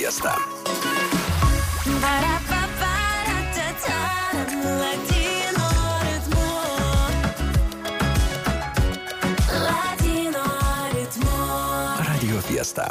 Fiesta. Radio Fiesta.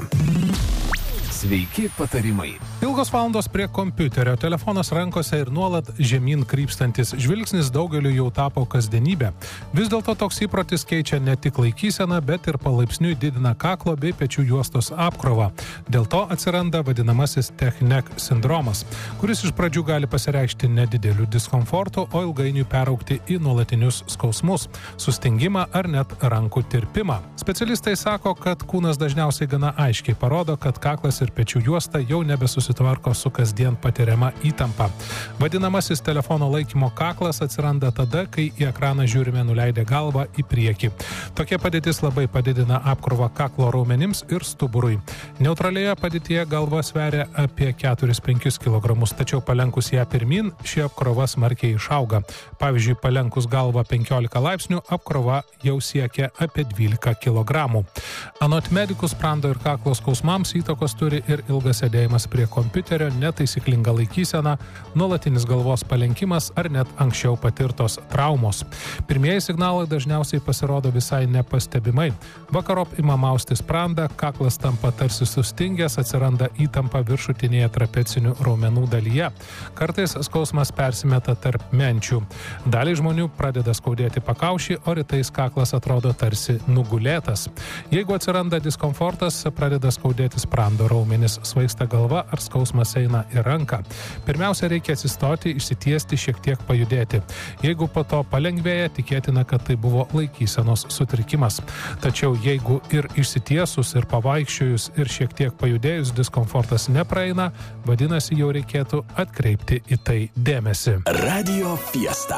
Sveiki patarimai. Ilgos valandos prie kompiuterio, telefonas rankose ir nuolat žemyn krypstantis žvilgsnis daugeliu jau tapo kasdienybė. Vis dėlto toks įprotis keičia ne tik laikyseną, bet ir palaipsniui didina kaklo bei pečių juostos apkrovą. Dėl to atsiranda vadinamasis tech-neck sindromas, kuris iš pradžių gali pasireikšti nedideliu diskomfortu, o ilgainiui peraugti į nuolatinius skausmus, sustingimą ar net rankų tirpimą. Specialistai sako, kad kūnas dažniausiai gana aiškiai parodo, kad kaklas ir pečių juosta jau nebesusitvarko su kasdien patiriama įtampa. Vadinamasis telefono laikymo kaklas atsiranda tada, kai į ekraną žiūrime nuleidę galvą į priekį. Tokia padėtis labai padidina apkrovą kaklo raumenims ir stuburui. Neutralioje padėtyje galva sveria apie 4-5 kg, tačiau palenkus ją pirmin, ši apkrova smarkiai išauga. Pavyzdžiui, palenkus galvą 15 laipsnių, apkrova jau siekia apie 12 kg. Anot medikų, sprando ir kaklo skausmams įtakos turi ir ilgas sėdėjimas prie kompiuterio, netaisyklinga laikysena, nuolatinis galvos palenkimas ar net anksčiau patirtos traumos. Pirmieji signalai dažniausiai pasirodo visai nepastebimai. Vakarop ima mausti sprandą, kaklas tampa tarsi sustingęs, atsiranda įtampa viršutinėje trapecinių raumenų dalyje. Kartais skausmas persimeta tarp menčių. Daliai žmonių pradeda skaudėti pakaušį, o rytais kaklas atrodo tarsi nugulėtas. Jeigu atsiranda diskomfortas, pradeda skaudėti sprando raumenis, svaigsta galva ar skausmas eina į ranką. Pirmiausia, reikia atsistoti, išsitiesti, šiek tiek pajudėti. Jeigu po to palengvėja, tikėtina, kad tai buvo laikysenos sutrikimas. Tačiau jeigu ir išsitiesus, ir pavaikščiojus, ir šiek tiek pajudėjus diskomfortas nepraeina, vadinasi, jau reikėtų atkreipti į tai dėmesį. Radio Fiesta.